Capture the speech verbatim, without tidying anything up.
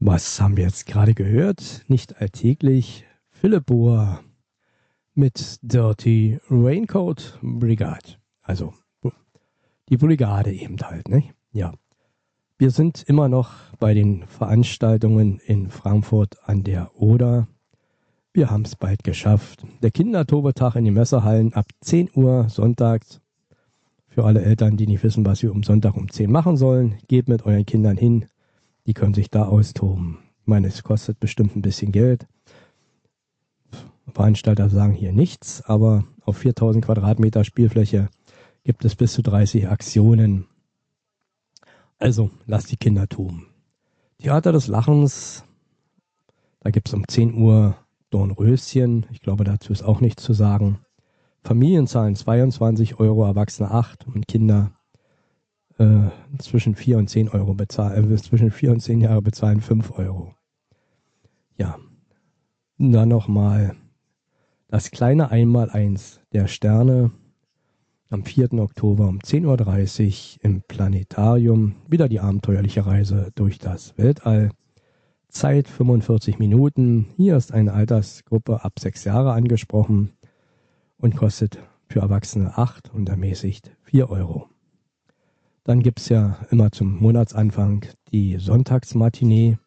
Was haben wir jetzt gerade gehört? Nicht alltäglich. Philipp Bohr mit Dirty Raincoat Brigade. Also die Brigade eben halt, ne? Ja. Wir sind immer noch bei den Veranstaltungen in Frankfurt an der Oder. Wir haben es bald geschafft. Der Kindertobetag in den Messehallen ab zehn Uhr sonntags. Für alle Eltern, die nicht wissen, was sie um Sonntag um zehn machen sollen, geht mit euren Kindern hin. Die können sich da austoben. Ich meine, es kostet bestimmt ein bisschen Geld. Veranstalter sagen hier nichts, aber auf viertausend Quadratmeter Spielfläche gibt es bis zu dreißig Aktionen. Also, lasst die Kinder toben. Theater des Lachens, da gibt es um zehn Uhr Dornröschen. Ich glaube, dazu ist auch nichts zu sagen. Familien zahlen zweiundzwanzig Euro, Erwachsene acht und Kinder äh, zwischen vier und zehn Euro bezahlen, äh, zwischen vier und zehn Jahre bezahlen fünf Euro. Ja, und dann nochmal das kleine Einmaleins der Sterne am vierten Oktober um zehn Uhr dreißig im Planetarium. Wieder die abenteuerliche Reise durch das Weltall. Zeit fünfundvierzig Minuten. Hier ist eine Altersgruppe ab sechs Jahre angesprochen und kostet für Erwachsene acht und ermäßigt vier Euro. Dann gibt es ja immer zum Monatsanfang die Sonntagsmatinee.